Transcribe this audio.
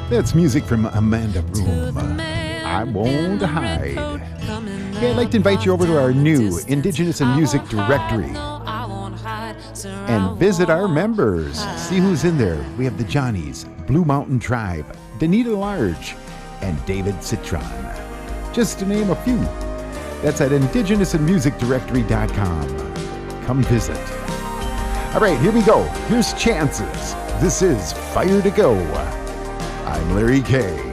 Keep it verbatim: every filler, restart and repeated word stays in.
That's music from Amanda Broom. I Won't Hide. Hey, I'd like to invite you over to our new Indigenous in Music directory and visit our members. See who's in there. We have the Johnnies, Blue Mountain Tribe, Danita Large, and David Citron. Just to name a few. That's at indigenous in music directory dot com. Come visit. All right, here we go. Here's Chances. This is Fire to Go. I'm Larry Kay.